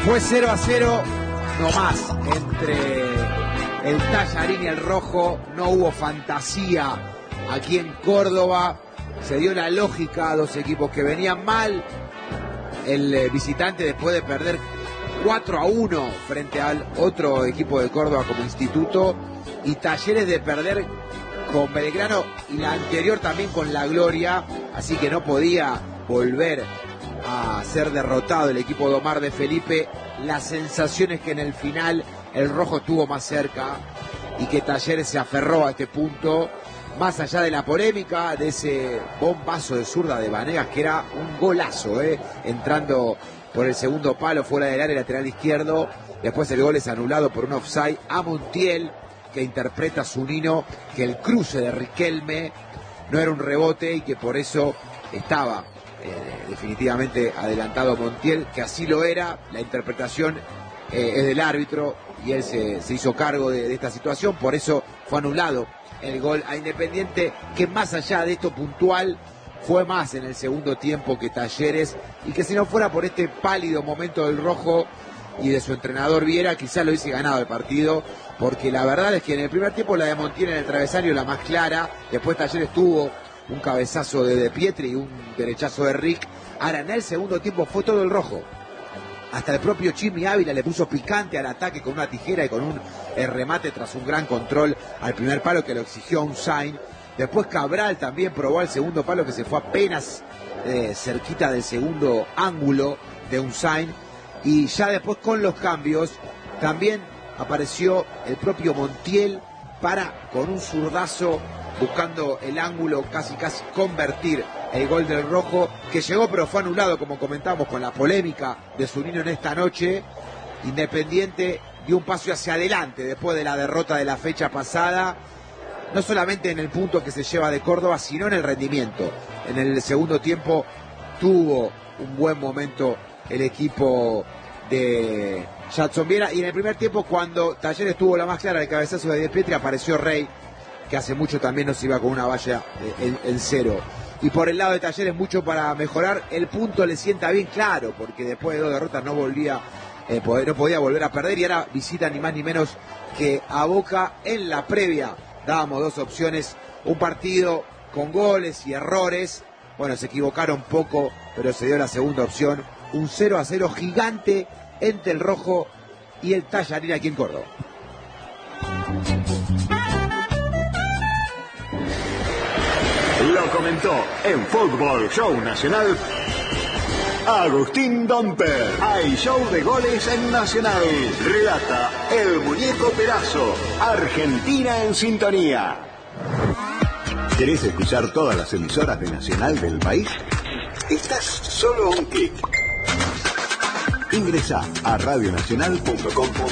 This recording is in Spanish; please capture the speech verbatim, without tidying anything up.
Fue cero a cero, no más, entre el Tallarín y el Rojo. No hubo fantasía aquí en Córdoba. Se dio la lógica a dos equipos que venían mal. El eh, visitante, después de perder cuatro a uno frente al otro equipo de Córdoba como Instituto, y Talleres de perder con Belgrano y la anterior también con La Gloria, así que no podía volver a ser derrotado el equipo de Omar de Felipe. La sensación es que en el final el Rojo estuvo más cerca y que Talleres se aferró a este punto, más allá de la polémica de ese bombazo de zurda de Vanegas, que era un golazo, ¿eh? entrando por el segundo palo fuera del área lateral izquierdo. Después el gol es anulado por un offside a Montiel, que interpreta a Zunino que el cruce de Riquelme no era un rebote y que por eso estaba Eh, definitivamente adelantado Montiel, que así lo era. La interpretación eh, es del árbitro y él se, se hizo cargo de, de esta situación, por eso fue anulado el gol a Independiente, que más allá de esto puntual fue más en el segundo tiempo que Talleres, y que si no fuera por este pálido momento del Rojo y de su entrenador Viera, quizás lo hubiese ganado el partido, porque la verdad es que en el primer tiempo la de Montiel en el travesaño la más clara, después Talleres tuvo un cabezazo de De Pietri y un derechazo de Rick. Ahora en el segundo tiempo fue todo el Rojo. Hasta el propio Chimi Ávila le puso picante al ataque con una tijera y con un eh, remate tras un gran control al primer palo que lo exigió Unzain. Después Cabral también probó al segundo palo, que se fue apenas eh, cerquita del segundo ángulo de Unzain. Y ya después, con los cambios, también apareció el propio Montiel para, con un zurdazo, buscando el ángulo, casi casi convertir el gol del Rojo, que llegó pero fue anulado, como comentamos, con la polémica de Zunino en esta noche. Independiente dio un paso hacia adelante después de la derrota de la fecha pasada, no solamente en el punto que se lleva de Córdoba, sino en el rendimiento. En el segundo tiempo tuvo un buen momento el equipo de Jadson Viera, y en el primer tiempo, cuando Talleres tuvo la más clara del cabezazo de De Pietri, apareció Rey, que hace mucho también nos iba con una valla en, en cero. Y por el lado de Talleres mucho para mejorar. El punto le sienta bien claro, porque después de dos derrotas no volvía, eh, poder, no podía volver a perder, y ahora visita ni más ni menos que a Boca. En la previa dábamos dos opciones, un partido con goles y errores. Bueno, se equivocaron poco, pero se dio la segunda opción, un cero a cero gigante entre el Rojo y el Tallarín aquí en Córdoba. Lo comentó en Fútbol Show Nacional Agustín Domper. Hay show de goles en Nacional. Relata el Muñeco Perazo. Argentina en sintonía. ¿Querés escuchar todas las emisoras de Nacional del país? Estás solo a un clic. Ingresá a radionacional punto com.